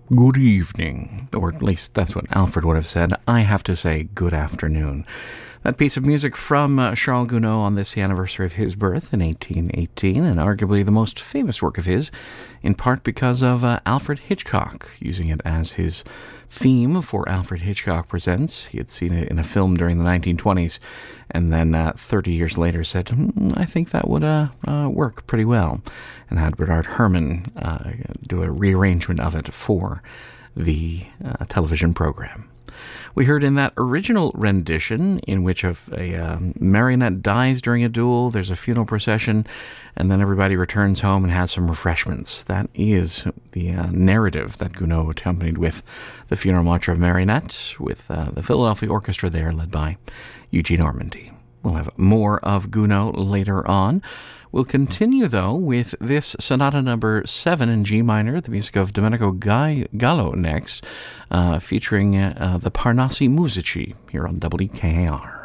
good evening, or at least that's what Alfred would have said. I have to say good afternoon. That piece of music from Charles Gounod on this anniversary of his birth in 1818, and arguably the most famous work of his, in part because of Alfred Hitchcock using it as his theme for Alfred Hitchcock Presents. He had seen it in a film during the 1920s, and then 30 years later said, I think that would work pretty well, and had Bernard Herrmann do a rearrangement of it for the television program. We heard in that original rendition, in which a marionette dies during a duel, there's a funeral procession, and then everybody returns home and has some refreshments. That is the narrative that Gounod accompanied with the Funeral March of Marionette, with the Philadelphia Orchestra there, led by Eugene Ormandy. We'll have more of Gounod later on. We'll continue, though, with this Sonata number 7 in G minor, the music of Domenico Gallo next, featuring the Parnassi Musici here on WKAR.